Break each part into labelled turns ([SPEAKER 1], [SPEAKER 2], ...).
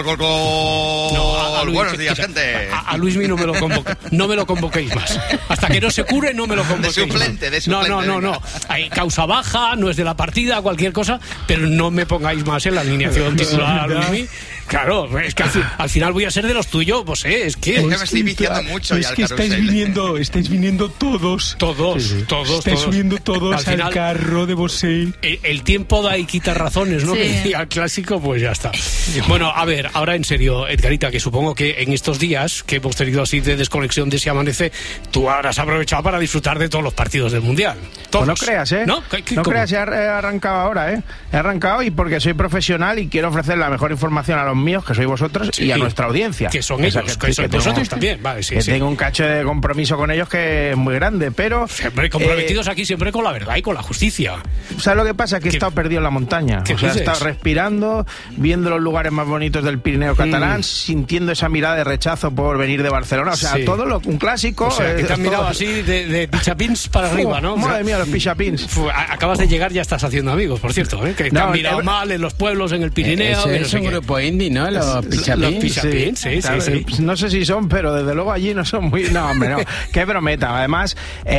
[SPEAKER 1] No, buenos días, gente.
[SPEAKER 2] A Luismi no me lo convoquéis más. Hasta que no se cure, no me lo convoquéis.
[SPEAKER 1] De suplente.
[SPEAKER 2] No. Hay causa baja, no es de la partida, cualquier cosa, pero no me pongáis más en la alineación titular a Luismi. Claro, es que al final voy a ser de los tuyos, pues es que
[SPEAKER 1] me estoy viciando mucho.
[SPEAKER 3] Es que estáis viniendo todos.
[SPEAKER 2] Todos.
[SPEAKER 3] Estáis subiendo todos al carro de Bosé.
[SPEAKER 2] El tiempo da y quita razones, ¿no?
[SPEAKER 4] Sí.
[SPEAKER 2] Y al clásico, pues ya está. Bueno, a ver, ahora en serio, Edgarita, que supongo que en estos días que hemos tenido así de desconexión de Si Amanece, tú habrás aprovechado para disfrutar de todos los partidos del Mundial. Todos.
[SPEAKER 5] Pues no creas, ¿eh?
[SPEAKER 2] No
[SPEAKER 5] Creas, he arrancado ahora, ¿eh? He arrancado y porque soy profesional y quiero ofrecer la mejor información a los míos, que sois vosotros,
[SPEAKER 2] sí,
[SPEAKER 5] y a nuestra audiencia.
[SPEAKER 2] Que son ellos, que sois vosotros también. Vale, sí.
[SPEAKER 5] Tengo un cacho de compromiso con ellos que es muy grande, pero...
[SPEAKER 2] Siempre comprometidos aquí, siempre con la verdad y con la justicia.
[SPEAKER 5] ¿Sabes lo que pasa? Que he estado perdido en la montaña.
[SPEAKER 2] ¿Qué
[SPEAKER 5] o sea,
[SPEAKER 2] dices?
[SPEAKER 5] he estado respirando, viendo los lugares más bonitos del Pirineo catalán, sintiendo esa mirada de rechazo por venir de Barcelona. O sea,
[SPEAKER 2] Sí.
[SPEAKER 5] un clásico.
[SPEAKER 2] O sea, que te han mirado así de pichapins para arriba, ¿no?
[SPEAKER 5] Madre mía, los pichapins.
[SPEAKER 2] Acabas de llegar, ya estás haciendo amigos, por cierto, ¿eh? Que te han mirado mal en los pueblos, en el Pirineo.
[SPEAKER 3] Es un grupo indie, ¿no? Los pichapins.
[SPEAKER 2] Los pichapins, sí.
[SPEAKER 5] No sé si son, pero desde luego allí no son muy... No, hombre, no. Qué brometa. Además,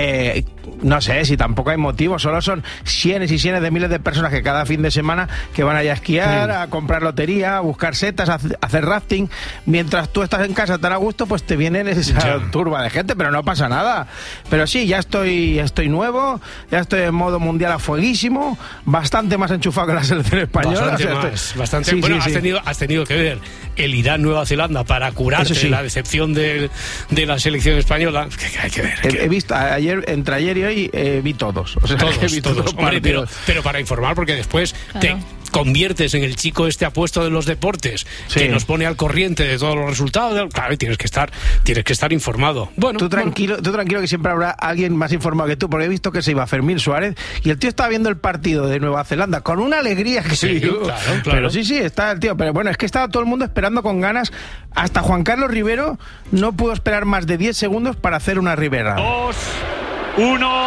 [SPEAKER 5] no sé si tampoco hay motivo. Solo son cientos y cientos de miles de personas que cada fin de semana que van allá a esquiar, a comprar lotería, a buscar setas, a hacer rafting. Mientras tú estás en casa tan a gusto, pues te vienen esa turba de gente, pero no pasa nada. Pero sí, ya estoy nuevo, ya estoy en modo mundial a fueguísimo, bastante más enchufado que la selección española.
[SPEAKER 2] Bastante.
[SPEAKER 5] Sí,
[SPEAKER 2] bueno,
[SPEAKER 5] sí.
[SPEAKER 2] has tenido que ver el Irán-Nueva Zelanda para curarte de la decepción de la selección española. Que hay que ver.
[SPEAKER 5] He visto, entre ayer y hoy vi todos. O sea,
[SPEAKER 2] todos. Hombre, pero para informar, porque después te conviertes en el chico apuesto de los deportes, que nos pone al corriente de todos los resultados. Claro, tienes que estar informado. Bueno,
[SPEAKER 5] tú tranquilo que siempre habrá alguien más informado que tú, porque he visto que se iba Fermín Suárez y el tío estaba viendo el partido de Nueva Zelanda con una alegría que se dio.
[SPEAKER 2] Claro.
[SPEAKER 5] Pero sí, está el tío. Pero bueno, es que estaba todo el mundo esperando con ganas. Hasta Juan Carlos Rivero no pudo esperar más de 10 segundos para hacer una Rivera.
[SPEAKER 6] 2, 1.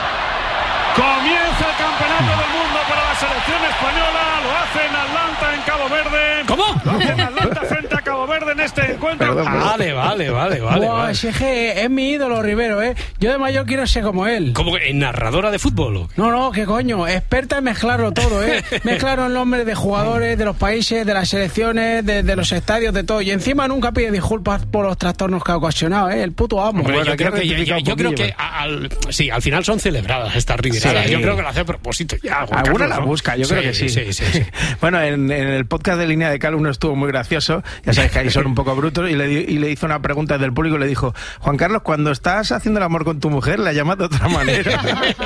[SPEAKER 6] Comienza el campeonato del mundo para la selección española. Lo hace en Atlanta, en Cabo Verde.
[SPEAKER 2] ¿Cómo?
[SPEAKER 6] Lo hace en Atlanta frente a Cabo Verde en este encuentro.
[SPEAKER 2] Vale.
[SPEAKER 3] Wow, es mi ídolo, Rivero, ¿eh? Yo de mayor quiero ser como él.
[SPEAKER 2] ¿Cómo que narradora de fútbol?
[SPEAKER 3] No, qué coño. Experta en mezclarlo todo, ¿eh? Mezclar los nombres de jugadores, de los países, de las selecciones, de los estadios, de todo. Y encima nunca pide disculpas por los trastornos que ha ocasionado, ¿eh? El puto amo.
[SPEAKER 2] Hombre, yo creo que al final son celebradas estas riveradas.
[SPEAKER 5] Sí.
[SPEAKER 2] Yo creo que lo hace a propósito ya.
[SPEAKER 5] Alguna la busca, yo creo que sí.
[SPEAKER 2] Sí.
[SPEAKER 5] Bueno, en el podcast de Línea de Cal uno estuvo muy gracioso. Ya sabes que ahí son un poco brutos. Y le hizo una pregunta del público y le dijo: Juan Carlos, cuando estás haciendo el amor con tu mujer, la llamas de otra manera.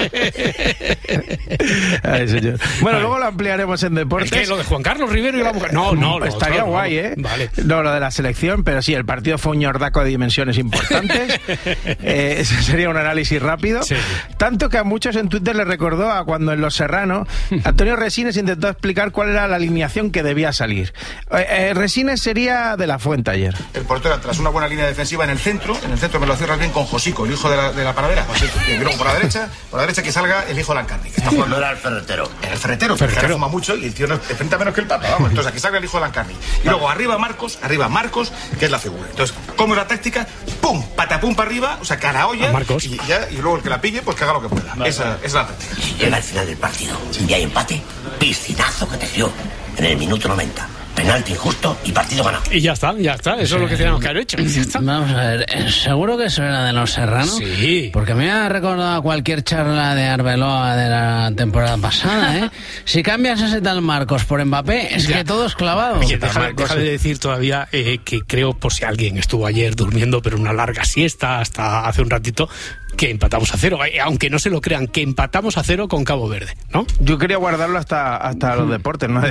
[SPEAKER 5] Ay, señor. Bueno, luego lo ampliaremos en deportes.
[SPEAKER 2] ¿El qué? ¿Lo de Juan Carlos Rivero y la mujer? No,
[SPEAKER 5] estaría guay, ¿eh?
[SPEAKER 2] Vale.
[SPEAKER 5] No, lo de la selección, pero sí, el partido fue un ñordaco de dimensiones importantes. Ese sería un análisis rápido.
[SPEAKER 2] Sí.
[SPEAKER 5] Tanto que a muchos en Twitter les recordó a cuando en Los Serrano Antonio Resines intentó explicar cuál era la alineación que debía salir. Resines sería de la Fuente ayer.
[SPEAKER 7] El portero, tras una buena línea defensiva en el centro me lo cierra bien con Josico, el hijo de la paradera. Y luego por la derecha que salga el hijo de Lancarni, que está jugando.
[SPEAKER 8] No era el ferretero.
[SPEAKER 7] El ferretero, que ahora fuma mucho y el tío no enfrenta menos que el Papa, vamos. Entonces aquí salga el hijo de Lancarni. Y luego arriba Marcos, que es la figura. Entonces, ¿cómo es la táctica? ¡Pum! Patapum para arriba, o sea, cara olla.
[SPEAKER 2] Marcos.
[SPEAKER 7] Y luego el que la pille, pues que haga lo que pueda. Esa es la táctica.
[SPEAKER 8] Si llega al final del partido y hay empate, piscinazo que te dio en el minuto 90. Penalti injusto y partido ganado.
[SPEAKER 2] Y ya está. Eso es lo que teníamos que haber hecho.
[SPEAKER 3] Vamos a ver, ¿seguro que eso era de Los Serrano?
[SPEAKER 2] Sí.
[SPEAKER 3] Porque me ha recordado cualquier charla de Arbeloa de la temporada pasada, ¿eh? Si cambias ese tal Marcos por Mbappé, es que todo es clavado.
[SPEAKER 2] Oye, deja de decir todavía que creo, por si alguien estuvo ayer durmiendo, pero una larga siesta hasta hace un ratito, que empatamos a 0, aunque no se lo crean, que empatamos a 0 con Cabo Verde, ¿no?
[SPEAKER 5] Yo quería guardarlo hasta los deportes, ¿no?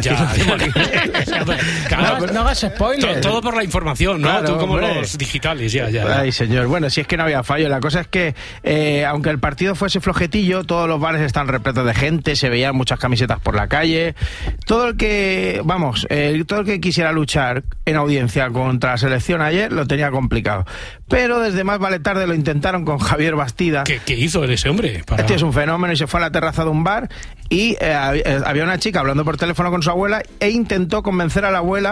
[SPEAKER 2] Claro,
[SPEAKER 3] no hagas spoilers.
[SPEAKER 2] Todo por la información, ¿no?
[SPEAKER 5] Claro,
[SPEAKER 2] tú como
[SPEAKER 5] hombre.
[SPEAKER 2] los digitales, ya.
[SPEAKER 5] Ay, señor. Bueno, si es que no había fallo. La cosa es que, aunque el partido fuese flojetillo, todos los bares están repletos de gente, se veían muchas camisetas por la calle. Todo el que quisiera luchar en audiencia contra la selección ayer lo tenía complicado. Pero desde más vale tarde lo intentaron con Javier Bastida.
[SPEAKER 2] ¿Qué hizo ese hombre?
[SPEAKER 5] Este es un fenómeno y se fue a la terraza de un bar y había una chica hablando por teléfono con su abuela e intentó convencer a la abuela